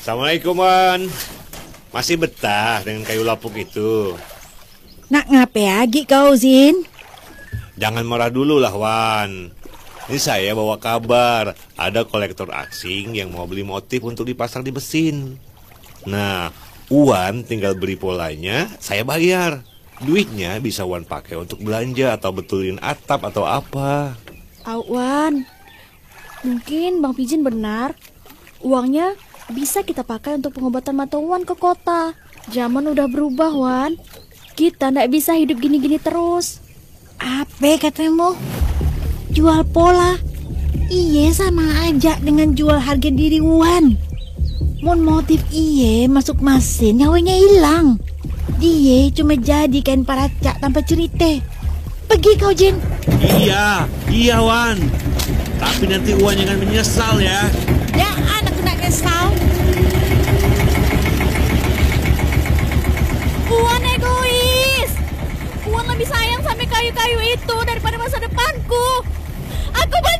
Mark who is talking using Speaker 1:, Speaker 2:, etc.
Speaker 1: Assalamualaikum, Wan. Masih betah dengan kayu lapuk itu?
Speaker 2: Nak ngape lagi kau, Zin?
Speaker 1: Jangan marah dulu lah, Wan. Ini saya bawa kabar. Ada kolektor asing yang mau beli motif untuk dipasang di mesin. Nah, Wan tinggal beli polanya, saya bayar. Duitnya bisa Wan pakai untuk belanja atau betulin atap atau apa.
Speaker 3: Wan, mungkin Bang Pijin benar. Uangnya bisa kita pakai untuk pengobatan mata Wan ke kota. Zaman udah berubah, Wan. Kita ndak bisa hidup gini-gini terus.
Speaker 2: Apa katamu? Jual pola? Iye sama aja dengan jual harga diri Wan. Mon motif iye masuk mesin, nyawanya hilang. Dia cuma jadi kain paracak tanpa cerita. Pergi kau, Jin.
Speaker 1: Iya Wan. Tapi nanti Wan jangan menyesal ya.
Speaker 2: Ya, anak kena nyesal.
Speaker 3: Wan egois. Wan lebih sayang sampai kayu-kayu itu daripada masa depanku. Aku benci.